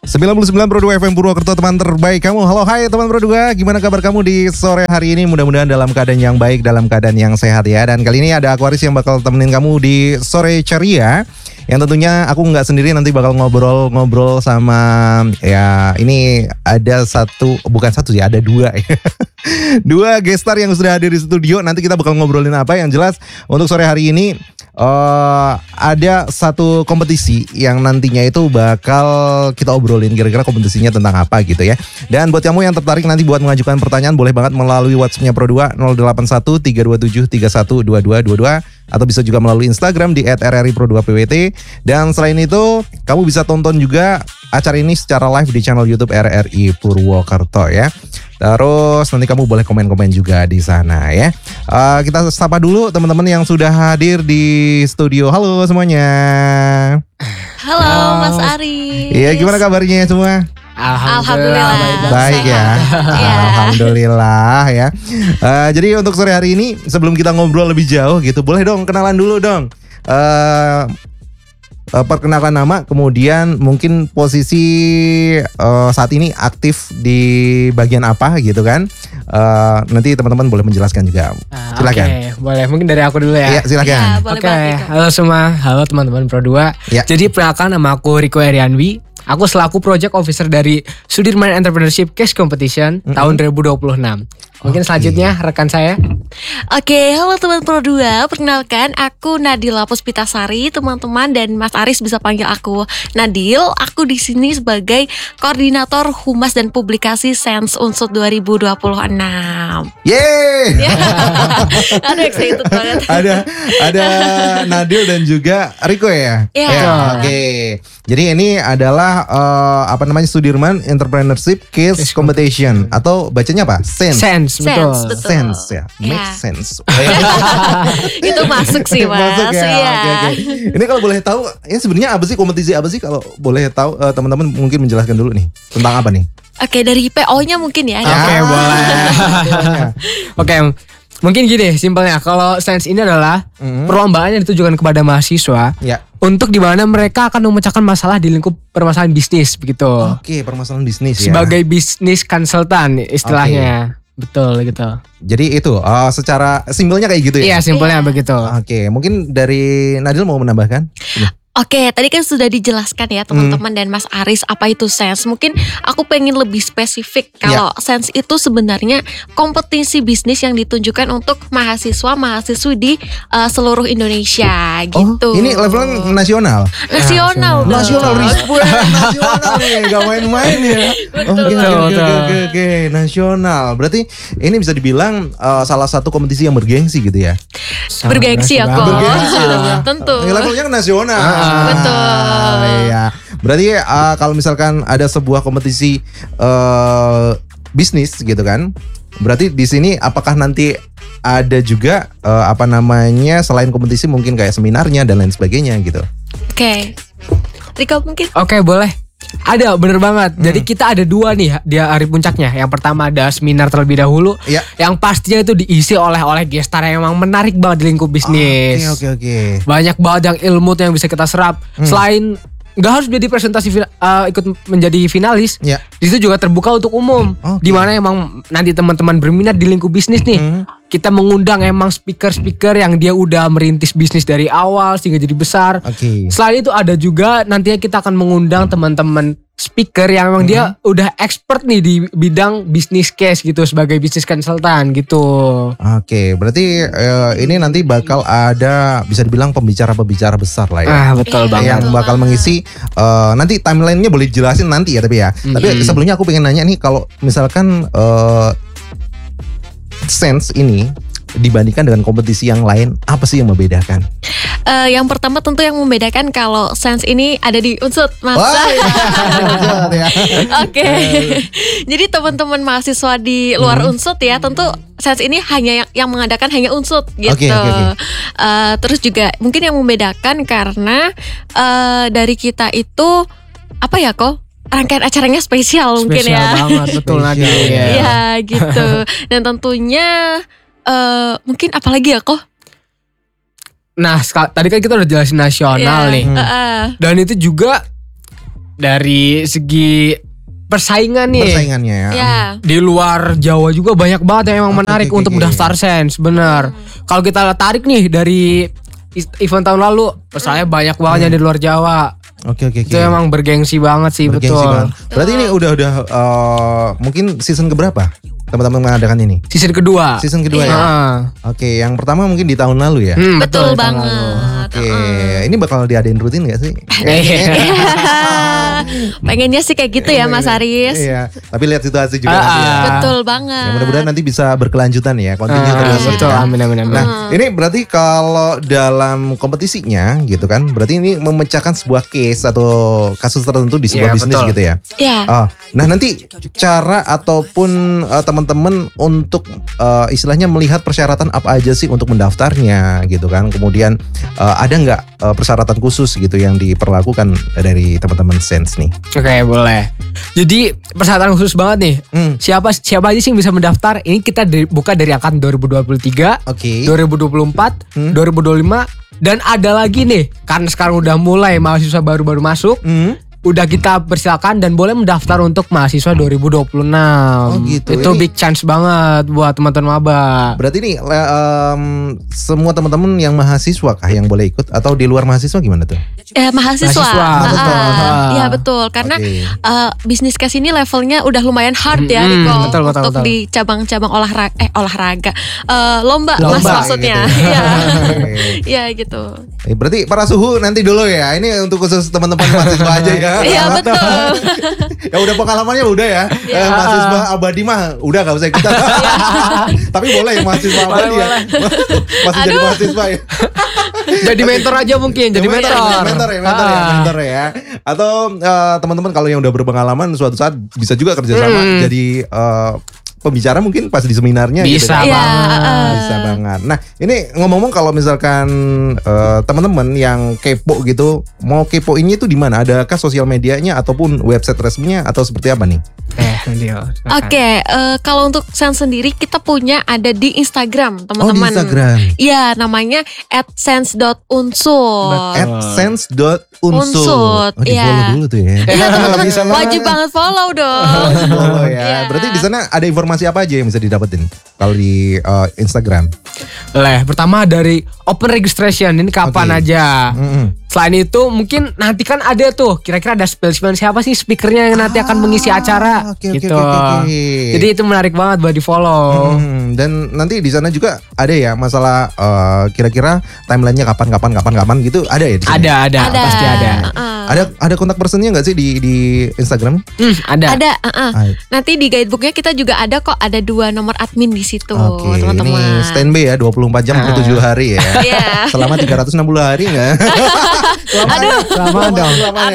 99,2 FM Purwokerto, teman terbaik kamu. Halo, hai teman Pro 2. Gimana kabar kamu di sore hari ini? Mudah-mudahan dalam keadaan yang baik, dalam keadaan yang sehat ya. Dan kali ini ada Aquarius yang bakal temenin kamu di sore ceria. Yang tentunya aku nggak sendiri, nanti bakal ngobrol-ngobrol sama, ya ini ada ada dua ya. Dua gestar yang sudah hadir di studio. Nanti kita bakal ngobrolin apa. Yang jelas untuk sore hari ini ada satu kompetisi yang nantinya itu bakal kita obrolin, kira-kira kompetisinya tentang apa gitu ya. Dan buat kamu yang tertarik nanti buat mengajukan pertanyaan, boleh banget melalui WhatsApp-nya Pro 2 081 327 312222 atau bisa juga melalui Instagram di @rripro2pwt. Dan selain itu, kamu bisa tonton juga acara ini secara live di channel YouTube RRI Purwokerto ya. Terus nanti kamu boleh komen-komen juga di sana ya. Kita sapa dulu teman-teman yang sudah hadir di studio. Halo semuanya. Halo Mas Aris. Iya, gimana kabarnya semua? Alhamdulillah. Baik ya. Alhamdulillah ya. Jadi untuk sore hari ini, sebelum kita ngobrol lebih jauh gitu, boleh dong kenalan dulu dong. Perkenalkan nama, kemudian mungkin posisi saat ini aktif di bagian apa gitu kan. Nanti teman-teman boleh menjelaskan juga. Silakan. Oke, boleh. Mungkin dari aku dulu ya. Iya, silakan. Oke, halo semua. Halo teman-teman Pro 2. Ya. Jadi perkenalkan, nama aku Rico Erianwi. Aku selaku Project Officer dari Sudirman Entrepreneurship Case Competition tahun 2026. Mungkin selanjutnya rekan saya. Oke, halo teman Pro 2. Perkenalkan, aku Nadila Puspitasari, teman-teman, dan Mas Aris bisa panggil aku Nadil. Aku di sini sebagai koordinator Humas dan Publikasi Sense Unsut 2026. Yeay. Aduh, excited banget. Ada Nadil dan juga Rico ya. Iya. Ya, oke. Jadi ini adalah Sudirman Entrepreneurship Case Competition, atau bacanya apa? Sense, betul. Sense ya, make Ya. sense. Itu masuk sih Mas. Masuk ya. Iya. Oke. Ini kalau boleh tahu, ya sebenarnya apa sih, kompetisi apa sih? Kalau boleh tahu, teman-teman mungkin menjelaskan dulu nih tentang apa nih? Oke, dari PO-nya mungkin ya. Oke, boleh. Oke, mungkin gini simpelnya. Kalau Sense ini adalah perlombaan yang ditujukan kepada mahasiswa. Ya. Untuk di mana mereka akan memecahkan masalah di lingkup permasalahan bisnis begitu. Oke, permasalahan bisnis ya. Sebagai bisnis konsultan istilahnya. Betul gitu. Jadi itu secara simpelnya kayak gitu ya. Iya, simpelnya begitu. Oke, mungkin dari Nadil mau menambahkan? Oke, tadi kan sudah dijelaskan ya teman-teman dan Mas Aris apa itu Sense. Mungkin aku pengen lebih spesifik kalau Sense itu sebenarnya kompetisi bisnis yang ditunjukkan untuk mahasiswa-mahasiswi di seluruh Indonesia gitu. Ini levelnya nasional. Nasional. Nasional nih, gak main-main ya. Oke, nasional. Berarti ini bisa dibilang salah satu kompetisi yang bergengsi gitu ya. Bergengsi ya kok. Bergengsi dong ya. Tentu. Levelnya nasional. Betul. Iya. Berarti kalau misalkan ada sebuah kompetisi bisnis gitu kan, berarti di sini apakah nanti ada juga selain kompetisi mungkin kayak seminarnya dan lain sebagainya gitu? Oke. Riko mungkin. Oke, boleh. Ada, bener banget. Jadi kita ada dua nih dia hari puncaknya. Yang pertama ada seminar terlebih dahulu, yang pastinya itu diisi oleh gestar yang emang menarik banget di lingkup bisnis. Oke. Banyak banget yang ilmu tuh yang bisa kita serap. Selain nggak harus jadi presentasi ikut menjadi finalis, di situ juga terbuka untuk umum. Di mana emang nanti teman-teman berminat di lingkup bisnis nih, kita mengundang emang speaker-speaker yang dia udah merintis bisnis dari awal sehingga jadi besar. Selain itu ada juga nantinya kita akan mengundang teman-teman speaker yang emang dia udah expert nih di bidang bisnis case gitu sebagai bisnis konsultan gitu. Oke, berarti ini nanti bakal ada bisa dibilang pembicara-pembicara besar lah ya. Betul banget. Yang bakal mengisi nanti timelinenya boleh jelasin nanti ya tapi ya. Tapi sebelumnya aku pengen nanya nih, kalau misalkan Sense ini dibandingkan dengan kompetisi yang lain, apa sih yang membedakan? Yang pertama tentu yang membedakan kalau Sense ini ada di Unsut, Mas. Oke. Jadi teman-teman mahasiswa di luar Unsut ya, tentu Sense ini hanya yang mengadakan hanya Unsut gitu. Terus juga mungkin yang membedakan karena dari kita itu apa ya kok? Rangkaian acaranya spesial mungkin ya. Spesial banget, betul Nadia. Iya gitu. Dan tentunya mungkin apalagi ya kok? Nah tadi kan kita udah jelasin nasional nih. Dan itu juga dari segi persaingan nih. Persaingannya ya. Di luar Jawa juga banyak banget yang emang menarik untuk mendaftar Sense, bener. Kalau kita tarik nih dari event tahun lalu, soalnya banyak banget yang di luar Jawa. Oke. Itu emang bergengsi banget sih, betul. Banget. Berarti ini udah mungkin season keberapa teman-teman mengadakan ini? Season kedua ya. Oke, yang pertama mungkin di tahun lalu ya. Betul banget. Oke, ini bakal diadain rutin gak sih? Pengennya sih kayak gitu ya Mas Aris. Iya, tapi lihat situasi juga nanti ya. Betul banget. Ya, mudah-mudahan nanti bisa berkelanjutan ya, kontinu terus. Betul, amin. Nah, ini berarti kalau dalam kompetisinya gitu kan, berarti ini memecahkan sebuah case atau kasus tertentu di sebuah bisnis gitu ya. Iya. Nah, nanti cara ataupun teman-teman untuk istilahnya melihat persyaratan apa aja sih untuk mendaftarnya gitu kan. Kemudian ada nggak persyaratan khusus gitu yang diperlakukan dari teman-teman Sense nih? Oke, boleh. Jadi persyaratan khusus banget nih. Siapa aja sih yang bisa mendaftar? Ini kita buka dari angkatan 2023, 2024, 2025, dan ada lagi nih. Karena sekarang udah mulai mahasiswa baru-baru masuk. Udah kita persilakan dan boleh mendaftar untuk mahasiswa 2026. Gitu. Itu big chance banget buat teman-teman maba. Berarti nih semua teman-teman yang mahasiswa kah yang boleh ikut atau di luar mahasiswa gimana tuh? Mahasiswa. Iya betul. Karena bisnis case ini levelnya udah lumayan hard ya Riko. Untuk di cabang-cabang olahraga. Lomba mas maksudnya. Iya. Iya gitu. Berarti para suhu nanti dulu ya. Ini untuk khusus teman-teman mahasiswa aja ya. Iya betul. Ya udah pengalamannya udah ya. Mahasiswa abadi mah udah gak usah ikutan. Tapi boleh ya mahasiswa abadi ya. Masih jadi mahasiswa ya. Jadi mentor aja mungkin. Jadi mentor ya. Atau teman-teman kalau yang udah berpengalaman suatu saat bisa juga kerjasama jadi pembicara mungkin pas di seminarnya bisa gitu. Banget. Bisa banget. Nah, ini ngomong-ngomong kalau misalkan teman-teman yang kepo gitu, mau kepoinnya itu di mana? Adakah sosial medianya ataupun website resminya atau seperti apa nih? Oke, kalau untuk Sense sendiri kita punya ada di Instagram, teman-teman. Oh, di Instagram. Iya, namanya @sense.unsur. @sense.unsur. Oh, di-follow dulu tuh ya. Iya, teman-teman wajib banget follow dong. Follow ya. Berarti di sana ada informasi apa aja yang bisa didapetin kalau di Instagram? Pertama dari open registration, ini kapan aja. Selain itu mungkin nanti kan ada tuh kira-kira ada spesimen siapa sih speakernya yang nanti akan mengisi acara gitu. Jadi itu menarik banget buat di follow. Dan nanti di sana juga ada ya masalah kira-kira timelinenya kapan gitu ada ya? Ada pasti ada. Ada kontak personnya nggak sih di Instagram? Ada. Nanti di guidebooknya kita juga ada kok, ada 2 nomor admin di situ, teman-teman. Ini standby ya 24 jam per 7 hari ya. Selama 360 hari nggak? Selamat dong.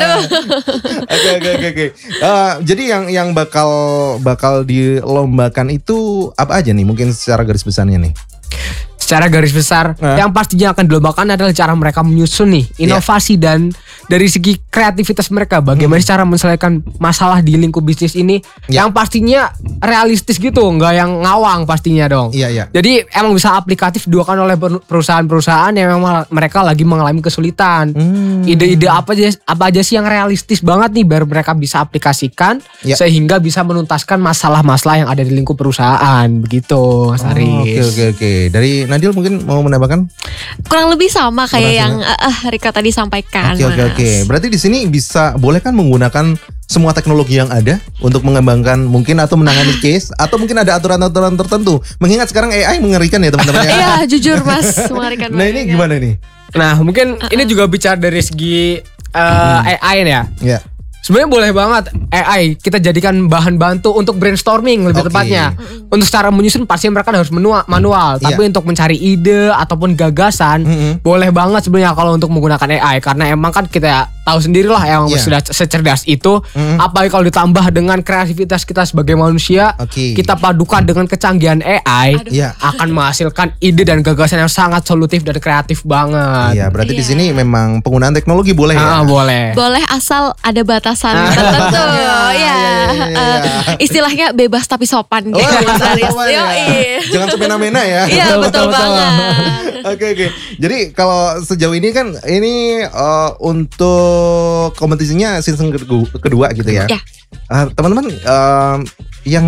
Oke. Jadi yang bakal dilombakan itu apa aja nih? Mungkin secara garis besarnya nih. Secara garis besar yang pastinya akan dilombakan adalah cara mereka menyusun nih inovasi dan dari segi kreativitas mereka bagaimana cara menyelesaikan masalah di lingkup bisnis ini yang pastinya realistis gitu, nggak yang ngawang pastinya dong. Jadi emang bisa aplikatif dilakukan oleh perusahaan-perusahaan yang memang mereka lagi mengalami kesulitan. Ide-ide apa aja sih yang realistis banget nih biar mereka bisa aplikasikan sehingga bisa menuntaskan masalah-masalah yang ada di lingkup perusahaan begitu, Mas Aris. Oke. Dari Nadil mungkin mau menambahkan? Kurang lebih sama kayak yang Rika tadi sampaikan. Oke. Berarti di sini boleh kan menggunakan semua teknologi yang ada untuk mengembangkan mungkin atau menangani case atau mungkin ada aturan-aturan tertentu. Mengingat sekarang AI mengerikan ya teman-teman ya. Iya, jujur Mas, mengerikan. Nah, ini gimana nih? Nah, mungkin ini juga bicara dari segi AI ya. Iya. Sebenarnya boleh banget AI kita jadikan bahan bantu untuk brainstorming lebih tepatnya. Untuk secara menyusun pasti mereka harus manual. Tapi untuk mencari ide ataupun gagasan boleh banget sebenarnya kalau untuk menggunakan AI. Karena emang kan kita tahu sendirilah yang sudah secerdas itu. Apalagi kalau ditambah dengan kreativitas kita sebagai manusia, kita padukan dengan kecanggihan AI akan menghasilkan ide dan gagasan yang sangat solutif dan kreatif banget. Iya, berarti di sini memang penggunaan teknologi boleh ya? Boleh asal ada batasan tertentu. Istilahnya bebas tapi sopan gitu. Jangan semena-mena ya. Iya, betul banget. Oke. Jadi kalau sejauh ini kan ini untuk untuk kompetisinya season kedua gitu ya. Ya. Teman-teman yang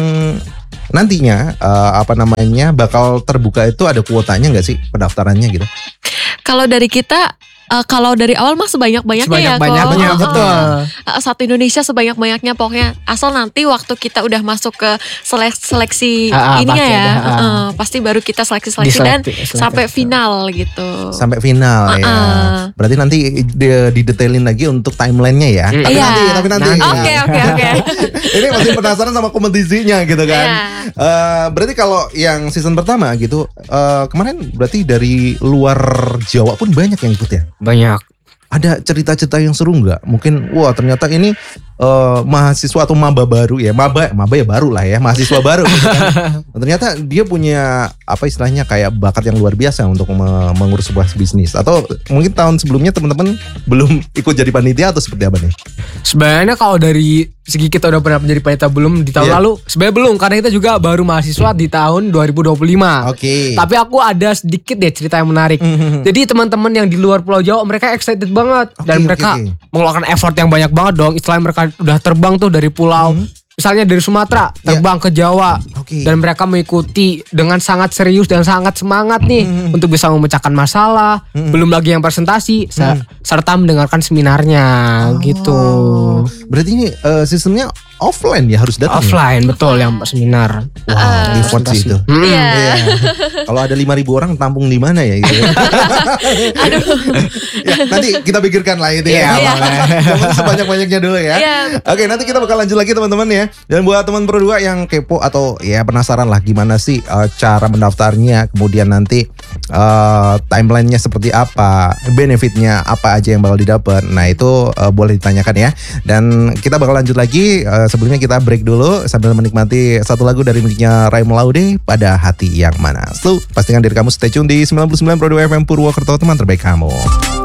nantinya bakal terbuka itu ada kuotanya nggak sih pendaftarannya gitu? Kalau dari kita, kalau dari awal mah sebanyak-banyaknya ya. Sebanyak-banyaknya, betul. Satu Indonesia sebanyak-banyaknya pokoknya. Asal nanti waktu kita udah masuk ke seleksi ininya ya, pasti baru kita seleksi dan sampai final gitu. Sampai final ya. Berarti nanti didetailin lagi untuk timelinenya ya. Tapi nanti. Oke. Ini masih penasaran sama kompetisinya gitu kan. Berarti kalau yang season pertama gitu, kemarin berarti dari luar Jawa pun banyak yang ikut ya? Banyak. Ada cerita-cerita yang seru nggak? Mungkin ternyata ini mahasiswa atau maba baru ya, maba ya baru lah ya, mahasiswa baru gitu kan. Ternyata dia punya istilahnya kayak bakat yang luar biasa untuk mengurus sebuah bisnis. Atau mungkin tahun sebelumnya teman-teman belum ikut jadi panitia atau seperti apa nih? Sebenarnya kalau dari segi kita udah pernah menjadi panitia belum di tahun lalu, sebenarnya belum, karena kita juga baru mahasiswa di tahun 2025. Oke. Tapi aku ada sedikit deh cerita yang menarik. Jadi teman-teman yang di luar Pulau Jawa mereka excited banget dan mereka mengeluarkan effort yang banyak banget dong. Istilahnya mereka udah terbang tuh dari pulau, misalnya dari Sumatera terbang ke Jawa, dan mereka mengikuti dengan sangat serius dan sangat semangat nih untuk bisa memecahkan masalah. Belum lagi yang presentasi serta mendengarkan seminarnya gitu. Berarti ini sistemnya offline ya, harus datang. Offline ya? Betul, yang seminar. Wow, effort sih itu. Kalau ada 5.000 orang tampung di mana ya gitu. Aduh. Ya, nanti kita pikirkan lah itu ya. Sebanyak-banyaknya dulu ya. Oke, nanti kita bakal lanjut lagi teman-teman ya. Dan buat teman Pro 2 yang kepo atau ya penasaran lah gimana sih cara mendaftarnya, kemudian nanti timelinenya seperti apa, benefitnya apa aja yang bakal didapat. Nah itu boleh ditanyakan ya. Dan kita bakal lanjut lagi. Sebelumnya kita break dulu sambil menikmati satu lagu dari miliknya Raimo Laude, Pada Hati Yang Mana. So, pastikan diri kamu stay tune di 99.2 FM Purwokerto, teman terbaik kamu.